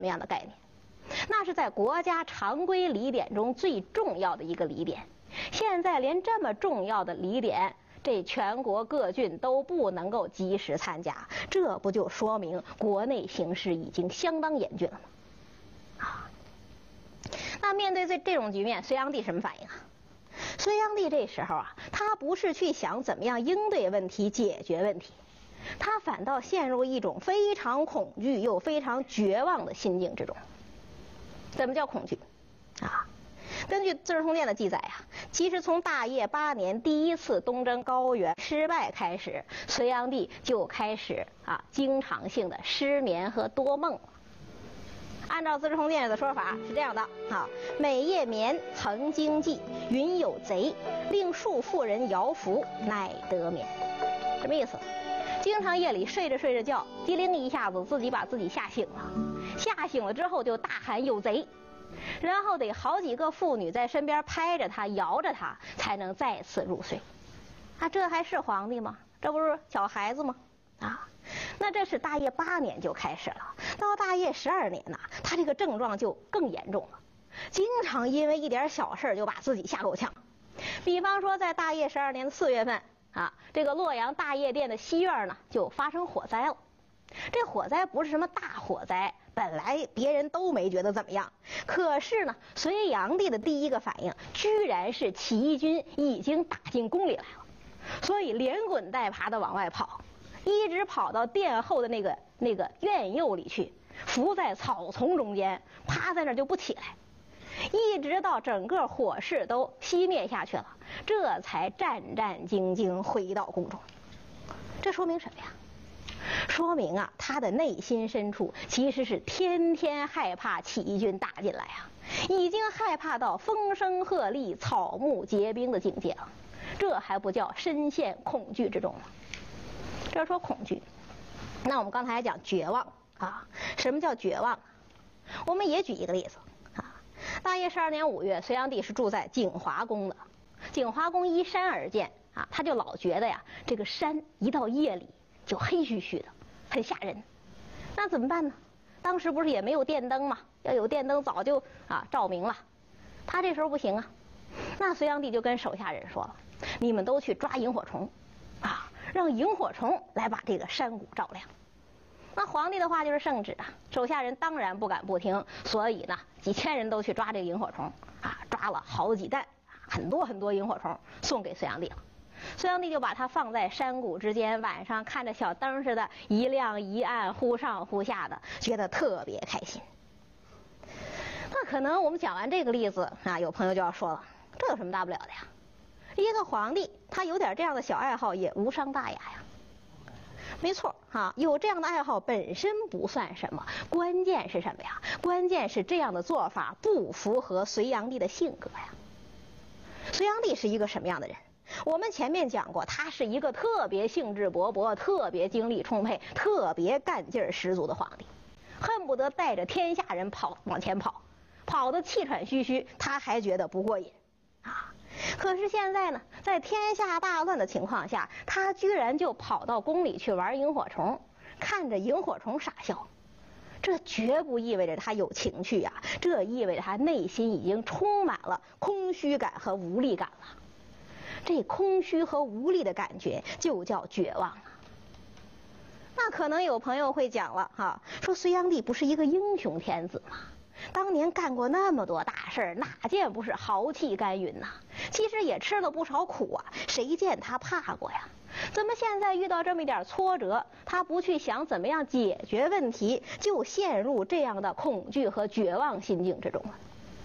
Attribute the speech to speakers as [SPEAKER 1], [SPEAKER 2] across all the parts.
[SPEAKER 1] 么样的概念？那是在国家常规礼典中最重要的一个礼典。现在连这么重要的礼典，这全国各郡都不能够及时参加，这不就说明国内形势已经相当严峻了吗？那面对这种局面，隋炀帝什么反应啊？隋炀帝这时候啊，他不是去想怎么样应对问题、解决问题，他反倒陷入一种非常恐惧又非常绝望的心境之中。怎么叫恐惧啊？根据《资治通鉴》的记载啊，其实从大业8年第一次东征高原失败开始，隋炀帝就开始经常性的失眠和多梦。按照《资治通鉴》的说法是这样的每夜眠曾经记，云有贼，令数妇人摇服，乃得眠。什么意思？经常夜里睡着睡着觉，机灵一下子自己把自己吓醒了，吓醒了之后就大喊有贼，然后得好几个妇女在身边拍着他摇着他，才能再次入睡。这还是皇帝吗？这不是小孩子吗？那这是大业8年就开始了，到大业12年呢，他这个症状就更严重了，经常因为一点小事就把自己吓够呛。比方说在大业12年的4月份这个洛阳大业殿的西院呢就发生火灾了。这火灾不是什么大火灾，本来别人都没觉得怎么样，可是呢，隋炀帝的第一个反应居然是起义军已经打进宫里来了，所以连滚带爬的往外跑，一直跑到殿后的那个院囿里去，伏在草丛中间，趴在那儿就不起来，一直到整个火势都熄灭下去了，这才战战兢兢回到宫中。这说明什么呀？说明他的内心深处其实是天天害怕起义军打进来已经害怕到风声鹤唳、草木皆兵的境界了，这还不叫深陷恐惧之中吗？这说恐惧，那我们刚才还讲绝望什么叫绝望？我们也举一个例子大业12年5月，隋炀帝是住在景华宫的，景华宫依山而建他就老觉得这个山一到夜里就黑黢黢的，很吓人。那怎么办呢？当时不是也没有电灯吗？要有电灯早就照明了。他这时候不行那隋炀帝就跟手下人说了，你们都去抓萤火虫让萤火虫来把这个山谷照亮。那皇帝的话就是圣旨手下人当然不敢不听，所以呢几千人都去抓这个萤火虫抓了好几担，很多很多萤火虫送给隋炀帝了。隋炀帝就把它放在山谷之间，晚上看着小灯似的一亮一暗，忽上忽下的，觉得特别开心。那可能我们讲完这个例子有朋友就要说了，这有什么大不了的呀？一个皇帝他有点这样的小爱好也无伤大雅呀。没错有这样的爱好本身不算什么，关键是什么呀？关键是这样的做法不符合隋炀帝的性格呀。隋炀帝是一个什么样的人？我们前面讲过，他是一个特别兴致勃勃、特别精力充沛、特别干劲十足的皇帝，恨不得带着天下人往前跑，跑得气喘吁吁，他还觉得不过瘾可是现在呢，在天下大乱的情况下，他居然就跑到宫里去玩萤火虫，看着萤火虫傻笑。这绝不意味着他有情趣这意味着他内心已经充满了空虚感和无力感了。这空虚和无力的感觉就叫绝望那可能有朋友会讲了说隋炀帝不是一个英雄天子吗？当年干过那么多大事，哪见不是豪气干云其实也吃了不少苦谁见他怕过呀？怎么现在遇到这么一点挫折，他不去想怎么样解决问题，就陷入这样的恐惧和绝望心境之中了？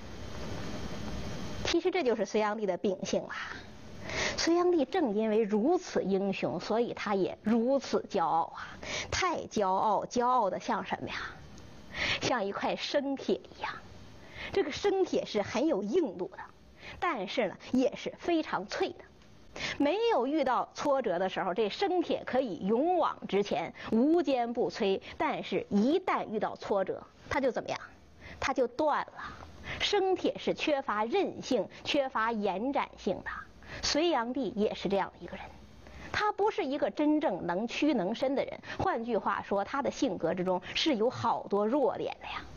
[SPEAKER 1] 其实这就是隋炀帝的秉性隋炀帝正因为如此英雄，所以他也如此骄傲太骄傲，骄傲的像什么呀？像一块生铁一样。这个生铁是很有硬度的，但是呢也是非常脆的。没有遇到挫折的时候，这生铁可以勇往直前，无坚不摧，但是一旦遇到挫折，它就怎么样？它就断了。生铁是缺乏韧性、缺乏延展性的。隋炀帝也是这样的一个人，他不是一个真正能屈能伸的人，换句话说，他的性格之中是有好多弱点的呀。